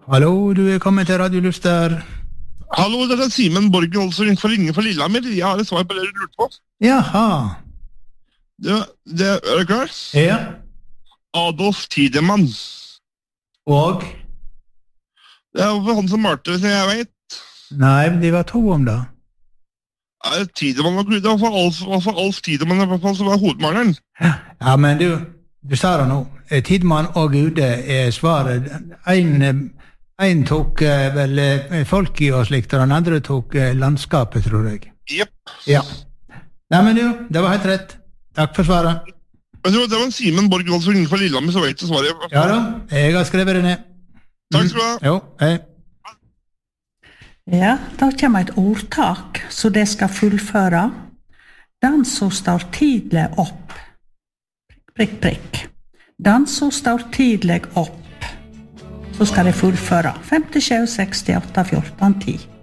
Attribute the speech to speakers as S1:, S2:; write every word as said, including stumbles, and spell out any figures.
S1: Hallo, du er kommet til Radio Luster.
S2: Hallo, det er Simen Borgen Olsen for Ringe for Lillehammer. Jeg har et svar på det du lurte på.
S1: Jaha.
S2: Det, det er det klar?
S1: Ja.
S2: Adolf Tidemann.
S1: Og?
S2: Det er jo han som malte, som jeg vet.
S1: Nei, de var to om det.
S2: Ja, Tidemann var det var for Alf, for Alf Tidemann i hvert fall som var hovedmaleren.
S1: Ja, men du, du sa det nå. Tidemann og Gude er svaret. En, en tok eh, vel eh, folk i og slikt, og den andre tok eh, landskapet, tror jeg.
S2: Jepp.
S1: Ja. Nei, men du, det var helt rett. Takk for svaret.
S2: Det var en Simen Borgen Olsen for Lillehammer, så vet du svaret.
S1: Ja da, jeg har skrevet det ned.
S2: Takk skal du ha.
S1: Jo, hei.
S3: Ja, da kommer et ordtak, så det skal fullføre. Den som står tidlig opp. Prikk, prikk. Den som står tidlig opp. Så skal det fullføre. femtisju, sekstiåtte, fjorten, ti.